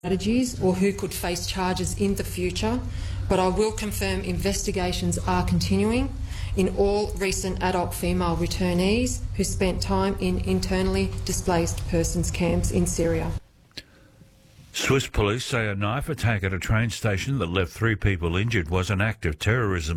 strategies or who could face charges in the future, but I will confirm investigations are continuing in all recent adult female returnees who spent time in internally displaced persons camps in Syria. Swiss police say a knife attack at a train station that left 3 people injured was an act of terrorism.